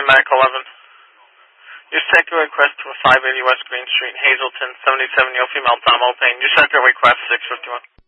Medic 11. Your second request for 580 West Green Street, Hazleton, 77-year-old female, abdominal pain. Your second request, 651.